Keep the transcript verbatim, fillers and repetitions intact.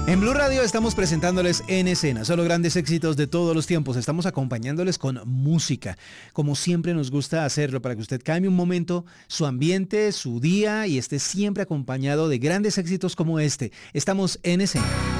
En Blue Radio estamos presentándoles En Escena, solo grandes éxitos de todos los tiempos. Estamos acompañándoles con música, como siempre nos gusta hacerlo, para que usted cambie un momento su ambiente, su día y esté siempre acompañado de grandes éxitos como este. Estamos En Escena.